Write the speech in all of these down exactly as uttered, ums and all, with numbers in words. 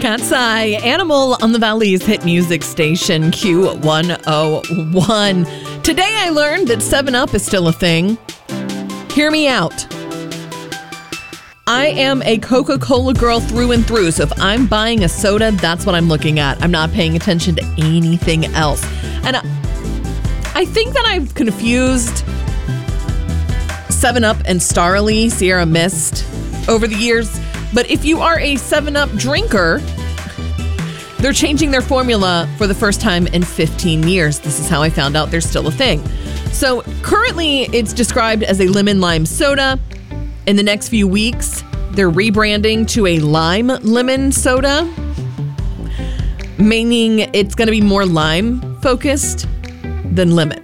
Cat's Eye, Animal on the Valley's hit music station, Q one oh one. Today I learned that seven up is still a thing. Hear me out. I am a Coca-Cola girl through and through, so if I'm buying a soda, that's what I'm looking at. I'm not paying attention to anything else. And I, I think that I've confused seven up and Starly, Sierra Mist, over the years. But if you are a seven up drinker, they're changing their formula for the first time in fifteen years. This is how I found out they're still a thing. So currently, it's described as a lemon lime soda. In the next few weeks, they're rebranding to a lime lemon soda, meaning it's going to be more lime focused than lemon.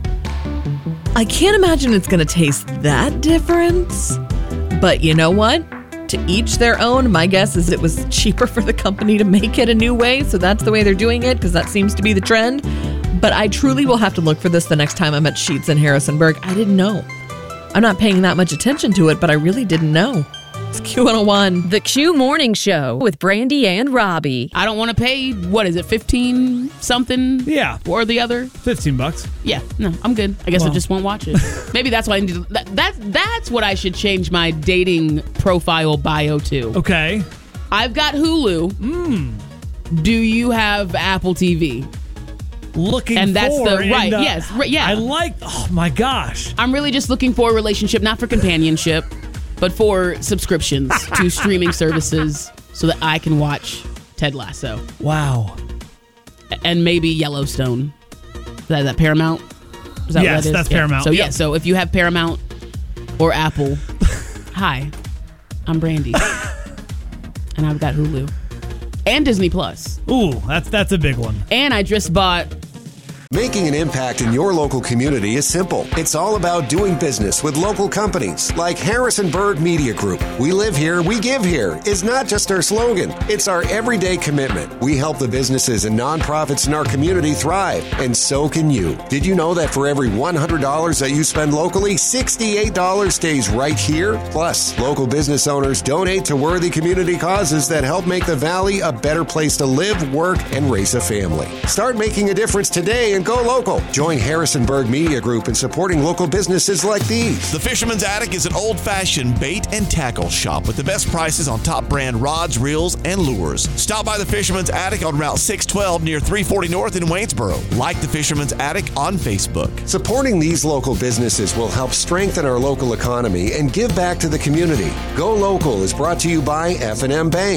I can't imagine it's going to taste that different, but you know what? To each their own. My guess is it was cheaper for the company to make it a new way, so that's the way they're doing it because that seems to be the trend. But I truly will have to look for this the next time I'm at Sheetz in Harrisonburg. I didn't know. I'm not paying that much attention to it, but I really didn't know. It's Q one oh one. The Q Morning Show with Brandy and Robbie. I don't want to pay, what is it, fifteen something? Yeah. Or the other? fifteen bucks. Yeah, no, I'm good. I guess Well. I just won't watch it. Maybe that's what I need to, that, that, that's what I should change my dating profile bio to. Okay. I've got Hulu. Mm. Do you have Apple T V? Looking And that's for, the- and, right, uh, yes, right, yeah. I like, oh my gosh. I'm really just looking for a relationship, not for companionship, but for subscriptions to streaming services so that I can watch Ted Lasso. Wow. And maybe Yellowstone. Is that, is that Paramount? Is that Yes, what that is? that's Yeah. Paramount. So yeah, Yep. so if you have Paramount or Apple, hi, I'm Brandy. And I've got Hulu. And Disney Plus. Ooh, that's that's a big one. And I just bought... Making an impact in your local community is simple. It's all about doing business with local companies like Harrisonburg Media Group. We live here, we give here is not just our slogan. It's our everyday commitment. We help the businesses and nonprofits in our community thrive, and so can you. Did you know that for every one hundred dollars that you spend locally, sixty-eight dollars stays right here? Plus, local business owners donate to worthy community causes that help make the Valley a better place to live, work, and raise a family. Start making a difference today and go local. Join Harrisonburg Media Group in supporting local businesses like these. The Fisherman's Attic is an old-fashioned bait and tackle shop with the best prices on top brand rods, reels, and lures. Stop by the Fisherman's Attic on Route six twelve near three forty North in Waynesboro. Like the Fisherman's Attic on Facebook. Supporting these local businesses will help strengthen our local economy and give back to the community. Go Local is brought to you by F and M Bank.